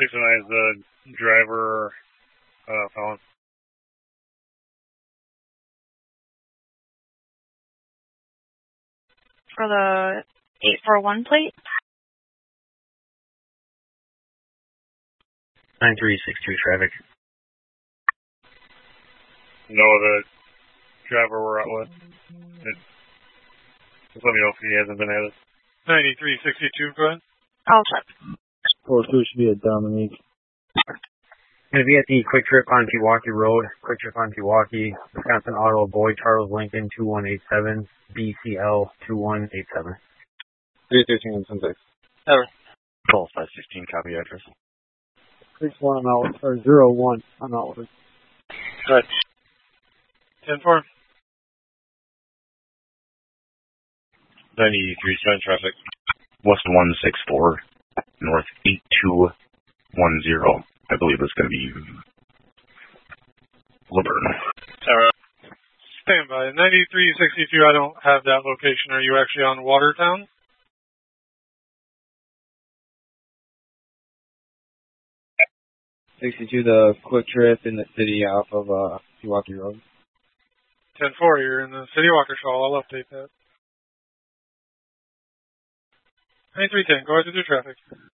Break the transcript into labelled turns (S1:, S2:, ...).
S1: 609 is the driver found.
S2: For the 841 plate?
S3: 9362 traffic.
S1: No, the driver we're out with. Just let me know if he hasn't been added.
S4: 9362, go ahead.
S2: I'll check.
S5: 42 should be a Dominique.
S3: Going to be at the Quick Trip on Pewaukee Road. Quick Trip on Pewaukee. Wisconsin Auto Boy Charles Lincoln 2187. BCL 2187.
S5: 313 and 76.
S6: Ever. 12516, copy address.
S5: 61 on out, or 01 on outward.
S4: Good. 10-4.
S6: 93 traffic. West 164, north 8210. I believe it's going to be Liburn.
S4: Stand by. 9362, I don't have that location. Are you actually on Watertown?
S5: The Quick Trip in the city off of Pewaukee Road.
S4: 10-4, you're in the City Waukesha. I'll update that. 9310, go ahead with your traffic.